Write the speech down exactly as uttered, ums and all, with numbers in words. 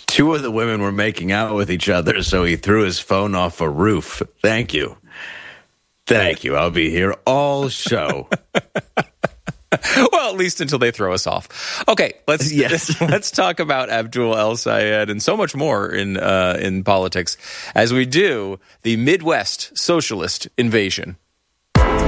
Two of the women were making out with each other, so he threw his phone off a roof. Thank you. Thank you. I'll be here all show. Well, at least until they throw us off. Okay, let's yes. let's talk about Abdul El-Sayed and so much more in uh, in politics as we do the Midwest socialist invasion.